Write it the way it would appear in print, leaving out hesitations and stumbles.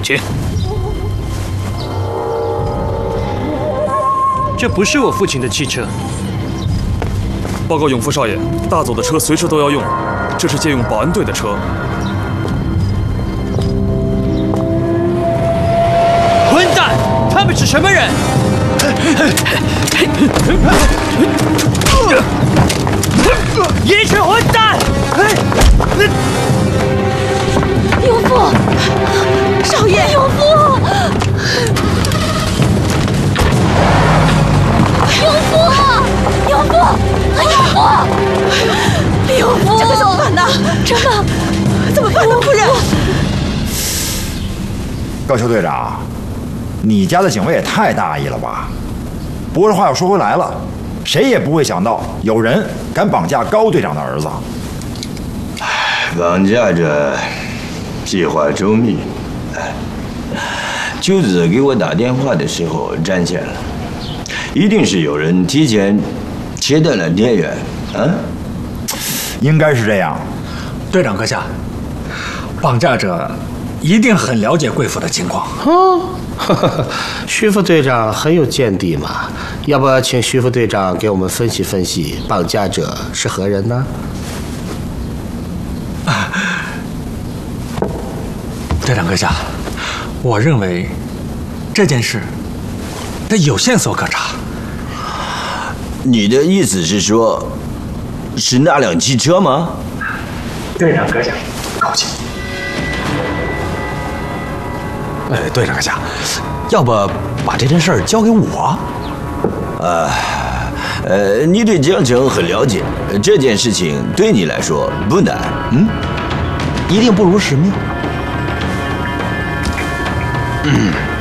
请。这不是我父亲的汽车。 报告永福少爷，大佐的车随时都要用，这是借用保安队的车。 混蛋！他们是什么人？一群混蛋！ 永富，少爷，永富，永富，永富，永富，这可怎么办呢？真的，怎么办呢，夫人？ 高俅队长，你家的警卫也太大意了吧？不过这话又说回来了，谁也不会想到有人敢绑架高队长的儿子。 绑架者计划周密，秋子给我打电话的时候占线了，一定是有人提前切断了电源，啊？ 应该是这样。 队长阁下，绑架者一定很了解贵府的情况。 徐副队长很有见地嘛，要不请徐副队长给我们分析分析，绑架者是何人呢？ 队长阁下，我认为这件事得有线索可查。 你的意思是说，是那辆汽车吗？ 队长阁下，高兴。队长阁下，要不把这件事儿交给我？ 你对江城很了解，这件事情对你来说不难， 一定不辱使命。